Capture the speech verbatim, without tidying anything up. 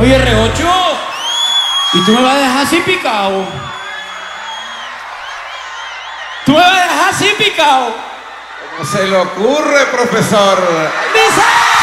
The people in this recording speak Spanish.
Oye, R ocho, ¿y tú me vas a dejar así picado? ¿Tú me vas a dejar así picado? ¿Cómo se le ocurre, profesor? ¡Dice!